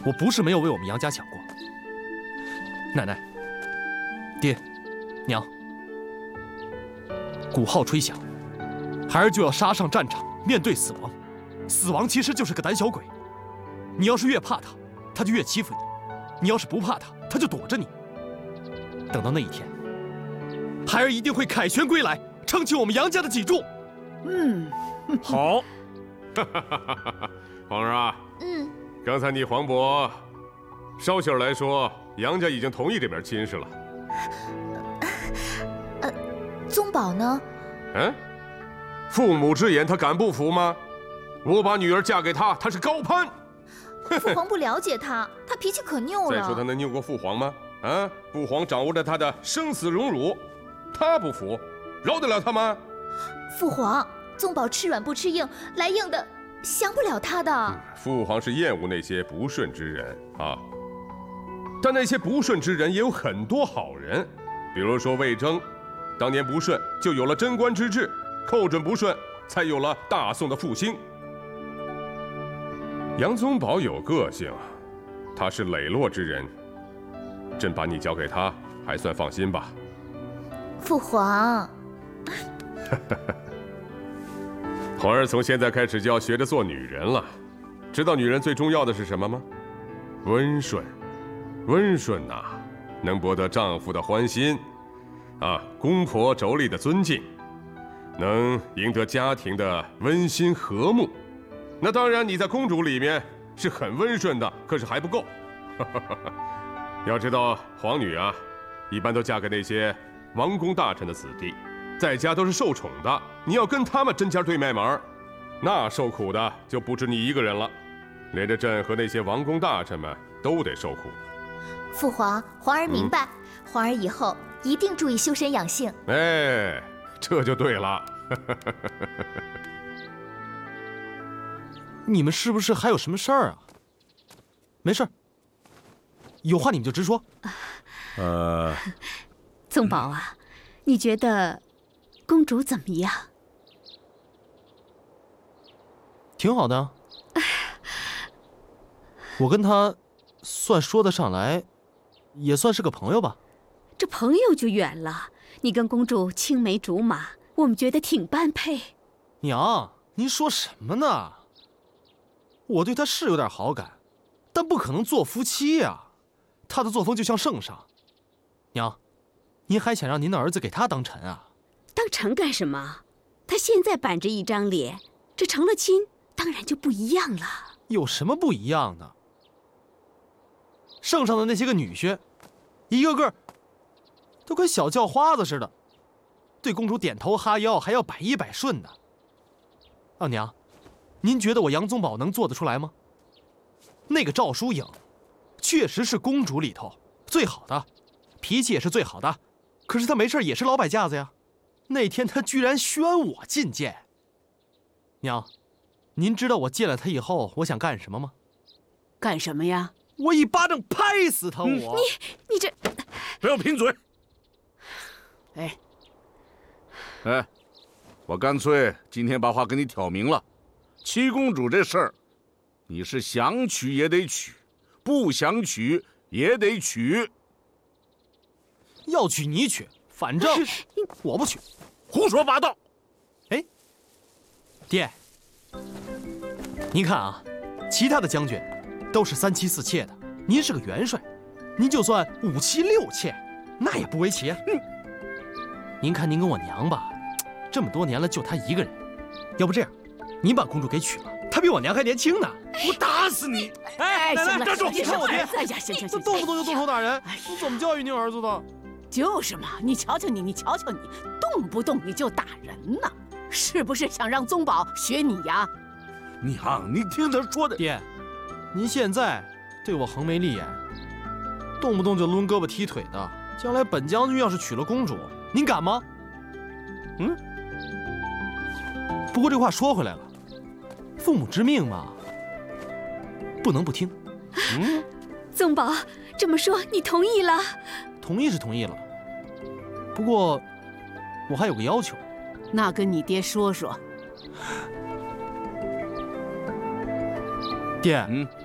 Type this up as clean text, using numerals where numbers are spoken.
我不是没有为我们杨家想过。奶奶、爹、娘，鼓号吹响，孩儿就要杀上战场，面对死亡。死亡其实就是个胆小鬼，你要是越怕他，他就越欺负你；你要是不怕他，他就躲着你。等到那一天，孩儿一定会凯旋归来，撑起我们杨家的脊柱。 好。 皇儿啊，刚才你黄渤捎信儿来说，杨家已经同意这门亲事了。 宗宝呢？ 父母之言，他敢不服吗？我把女儿嫁给他，他是高攀。 父皇不了解他，他脾气可拗了。 再说他能拗过父皇吗？父皇掌握着他的生死荣辱，他不服，饶得了他吗？ 父皇，宗宝吃软不吃硬，来硬的降不了他的。 父皇是厌恶那些不顺之人啊，但那些不顺之人也有很多好人，比如说魏征，当年不顺就有了贞观之治，寇准不顺才有了大宋的复兴。杨宗保有个性，他是磊落之人，朕把你交给他，还算放心吧。 父皇， 皇儿从现在开始就要学着做女人了，知道女人最重要的是什么吗？温顺，温顺呐，能博得丈夫的欢心，公婆妯娌的尊敬，能赢得家庭的温馨和睦。那当然，你在公主里面是很温顺的，可是还不够。要知道，皇女啊，一般都嫁给那些王公大臣的子弟，在家都是受宠的。你要跟他们针尖对麦芒，那受苦的就不止你一个人了，连着朕和那些王公大臣们都得受苦。 父皇，皇儿明白，皇儿以后一定注意修身养性。 这就对了。 你们是不是还有什么事儿啊？没事儿，有话你们就直说。 宗宝啊，你觉得公主怎么样？ 挺好的啊。我跟她算说得上来，也算是个朋友吧。 这朋友就远了，你跟公主青梅竹马，我们觉得挺般配。 娘，您说什么呢？我对她是有点好感，但不可能做夫妻呀。她的作风就像圣上。娘，您还想让您的儿子给她当臣啊？ 当臣干什么？他现在板着一张脸，这成了亲，当然就不一样了。 有什么不一样呢？圣上的那些个女婿，一个个都跟小叫花子似的，对公主点头哈腰，还要百依百顺的。娘，您觉得我杨宗保能做得出来吗？那个赵淑颖，确实是公主里头最好的，脾气也是最好的，可是她没事也是老摆架子呀。那天她居然宣我进谏。娘，您知道我见了她以后我想干什么吗？ 干什么呀？ 我一巴掌拍死她！你这不要贫嘴！我干脆今天把话跟你挑明了，七公主这事儿，你是想娶也得娶，不想娶也得娶。 要娶你娶，反正我不娶。 胡说八道！ 爹，您看啊，其他的将军都是3妻4妾的，您是个元帅，您就算5妻6妾，那也不为奇啊。您看您跟我娘吧，这么多年了就她一个人，要不这样，您把公主给娶了，她比我娘还年轻呢。 我打死你！ 奶奶，站住！ 你看我爹， 行， 动不动就动手打人，我怎么教育您儿子的？ 就是嘛，你瞧瞧你，动不动你就打人呢，是不是想让宗保学你呀？ 娘，你听他说的。 爹，您现在对我横眉立眼，动不动就抡胳膊踢腿的，将来本将军要是娶了公主，您敢吗？不过这话说回来了，父母之命嘛，不能不听。 宗保这么说，你同意了？ 同意是同意了，不过我还有个要求。 那跟你爹说说。 爹，